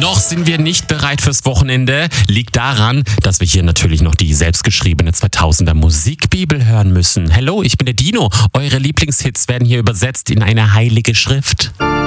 Noch sind wir nicht bereit fürs Wochenende. Liegt daran, dass wir hier natürlich noch die selbstgeschriebene 2000er Musikbibel hören müssen. Hello, ich bin der Dino. Eure Lieblingshits werden hier übersetzt in eine heilige Schrift.